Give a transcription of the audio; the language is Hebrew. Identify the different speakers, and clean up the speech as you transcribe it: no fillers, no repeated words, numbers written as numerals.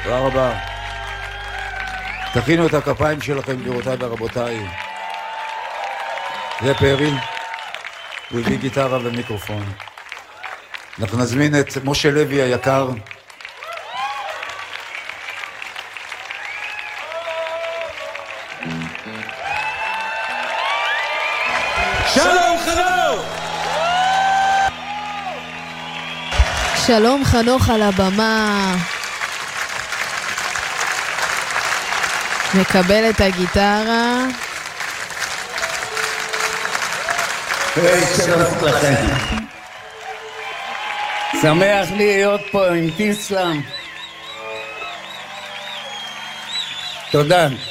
Speaker 1: תודה רבה. תכינו את הכפיים שלכם, גבירותיי ורבותיי. זה פרי, הוא הביא גיטרה ומיקרופון. אנחנו נזמין את משה לוי היקר.
Speaker 2: שלום חנוך!
Speaker 3: שלום חנוך על הבמה. מקבל את הגיטרה.
Speaker 2: שלום לכם. שמח להיות פה עם תיסלם. תודה.